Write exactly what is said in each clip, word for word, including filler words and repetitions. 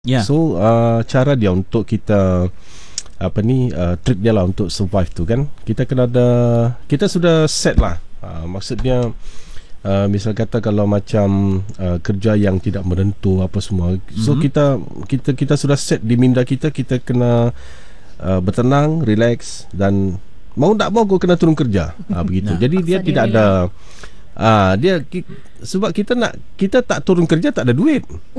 Yeah. So uh, cara dia untuk kita apa ni uh, trick dia lah untuk survive tu kan, kita kena ada, kita sudah set lah, uh, maksudnya uh, misal kata kalau macam uh, kerja yang tidak menentu apa semua, so mm-hmm. kita kita kita sudah set di minda kita, kita kena uh, bertenang, relax, dan mau tak mau kau kena turun kerja, uh, begitu. Nah, jadi dia tidak ada Ah, dia ki, sebab kita nak, kita tak turun kerja tak ada duit.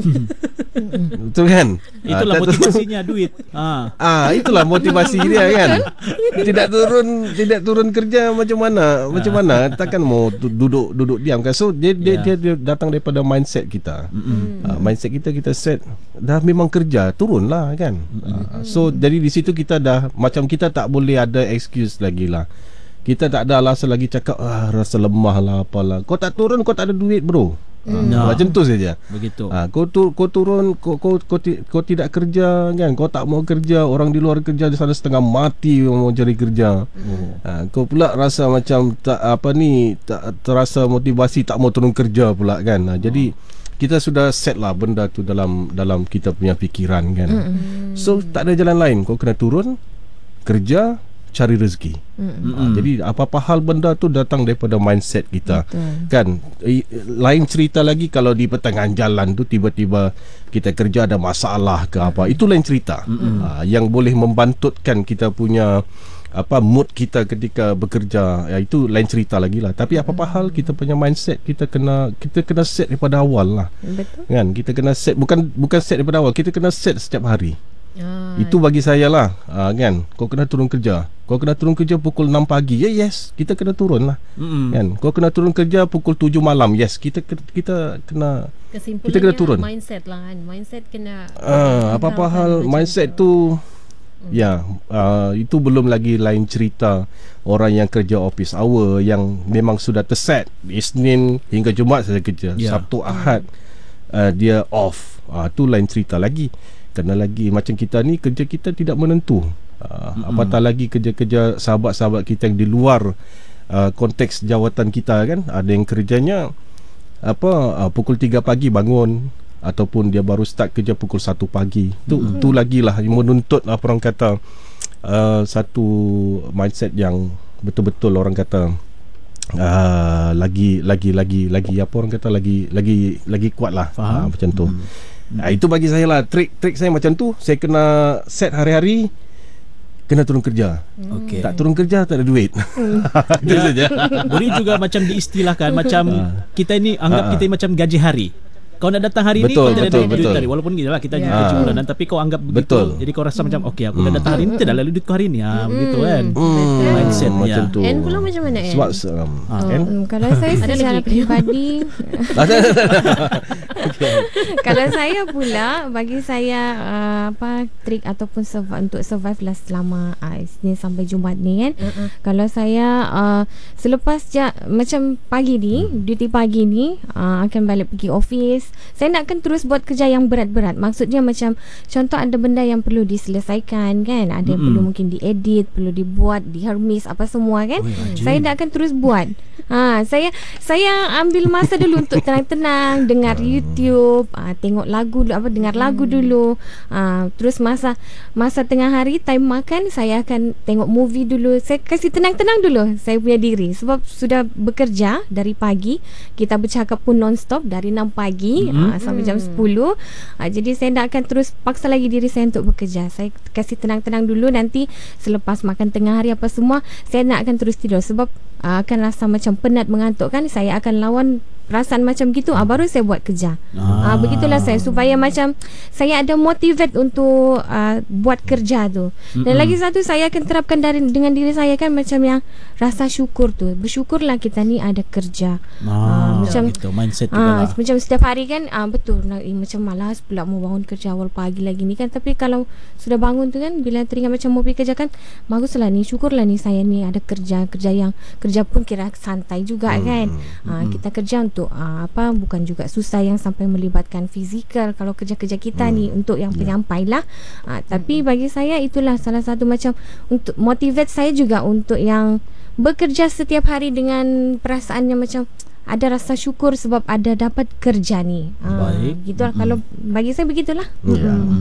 Betul kan? Itulah ah, motivasinya duit. Ah. ah, itulah motivasi dia kan. Tidak turun, tidak turun kerja macam mana? Macam mana? Takkan mau duduk duduk diam kan? So dia dia, yeah. dia, dia datang daripada mindset kita. Mm-hmm. Ah, mindset kita kita set dah memang kerja, turunlah kan. Mm-hmm. Ah, so jadi di situ kita dah macam kita tak boleh ada excuse lagi lah. Kita tak ada alasan lagi cakap ah, rasa lemah lah apalah. Kau tak turun, kau tak ada duit bro. Mm. No. Macam tu saja. Begitu. Ah, kau tu, kau turun, kau kau, kau kau tidak kerja kan? Kau tak mau kerja, orang di luar kerja di sana setengah mati mau cari kerja. Mm. Ah, kau pula rasa macam tak apa ni, tak terasa motivasi, tak mau turun kerja pula kan. Ah, jadi kita sudah set lah benda tu dalam dalam kita punya fikiran kan. Mm. So tak ada jalan lain, kau kena turun kerja, cari rezeki. Mm-hmm. Ha, jadi apa-apa hal benda tu datang daripada mindset kita. Betul. Kan e, lain cerita lagi kalau di pertengahan jalan tu tiba-tiba kita kerja ada masalah ke apa, itu lain cerita. Mm-hmm. Ha, yang boleh membantutkan kita punya apa mood kita ketika bekerja, ya, itu lain cerita lagi lah. Tapi apa-apa hal kita punya mindset kita kena kita kena set daripada awal lah. Betul. Kan kita kena set, bukan bukan set daripada awal, kita kena set setiap hari. Ah, itu bagi saya lah, uh, kan. Kau kena turun kerja, kau kena turun kerja pukul enam pagi. Ya, yes, kita kena turun lah. Mm-hmm. Kan. Kau kena turun kerja pukul tujuh malam. Yes, kita kita kena kita kena turun. Mindset lah kan. Mindset kena uh, apa-apa hal mindset tu. Mm. Ya, uh, itu belum lagi lain cerita orang yang kerja office hour yang memang sudah terset Isnin hingga Jumaat saja kerja, yeah. Sabtu Ahad uh, dia off. Uh, tu lain cerita lagi. Kena lagi macam kita ni, kerja kita tidak menentu. uh, mm-hmm. Apatah lagi kerja-kerja sahabat-sahabat kita yang di luar uh, konteks jawatan kita kan. Ada yang kerjanya apa uh, pukul tiga pagi bangun, ataupun dia baru start kerja pukul satu pagi. Tu mm-hmm. tu lagilah yang menuntut apa orang kata uh, satu mindset yang betul-betul orang kata uh, lagi lagi lagi lagi apa orang kata lagi lagi lagi kuat lah. uh, macam tu. Mm-hmm. Nah, itu bagi saya lah trik-trik saya macam tu. Saya kena set hari-hari, kena turun kerja. Okay. Tak turun kerja tak ada duit. Itu saja. Boleh juga macam diistilahkan macam kita ini anggap kita macam gaji hari. Kau nak datang hari betul, ni, kau betul, tidak ada duit hari. Walaupun kita, kita yeah. gaji bulanan, tapi kau anggap begitu. Betul. Jadi kau rasa macam okey, aku mm. dah datang hari ni, tidak lalu duit kau hari ni. Ha, mm. begitu kan. Mm. Mindset mm. macam tu. And pula macam mana Sebab um, oh, um, kalau saya secara peribadi kalau saya pula, bagi saya uh, apa trik ataupun survive, untuk survive lah selama uh, Isnin sampai Jumaat ni kan. Uh-uh. Kalau saya uh, selepas ja, macam pagi ni, hmm. duty pagi ni uh, akan balik pergi office, saya nak akan terus buat kerja yang berat-berat. Maksudnya macam contoh ada benda yang perlu diselesaikan kan, ada yang mm-hmm. perlu mungkin diedit, perlu dibuat, dihermis apa semua kan. Oh, saya nak akan terus buat. Ha, saya saya ambil masa dulu untuk tenang-tenang dengar YouTube, ha, tengok lagu apa dengar lagu dulu. Ha, terus masa masa tengah hari time makan saya akan tengok movie dulu. Saya kasih tenang-tenang dulu saya punya diri sebab sudah bekerja dari pagi. Kita bercakap pun non-stop dari enam pagi mm-hmm. ha, sampai jam sepuluh. Ha, jadi saya tak akan terus paksa lagi diri saya untuk bekerja. Saya kasih tenang-tenang dulu, nanti selepas makan tengah hari apa semua saya nak akan terus tidur sebab uh, akan rasa macam penat, mengantuk kan. Saya akan lawan perasaan macam gitu, ah, baru saya buat kerja. ah. Ah, begitulah saya, supaya macam saya ada motivate untuk uh, buat kerja tu. Dan mm-hmm. lagi satu saya akan terapkan dari, dengan diri saya kan macam yang rasa syukur tu. Bersyukurlah kita ni ada kerja. ah, ah, Macam gitu, mindset ah, macam setiap hari kan ah, betul nak, eh, macam malas pula mau bangun kerja awal pagi lagi ni kan. Tapi kalau sudah bangun tu kan, bila teringat macam mau pergi kerja kan, baguslah ni, syukurlah ni saya ni ada kerja. Kerja yang kerja pun kira santai juga mm-hmm. kan. ah, Kita kerja untuk Uh, apa bukan juga susah yang sampai melibatkan fizikal kalau kerja-kerja kita hmm. ni untuk yang penyampai lah. uh, Tapi hmm. bagi saya itulah salah satu macam untuk motivate saya juga untuk yang bekerja setiap hari dengan perasaan yang macam ada rasa syukur sebab ada dapat kerja ni. Ha, Baik. gitulah. Mm-hmm. Kalau bagi saya begitulah. Ya. Mm-hmm.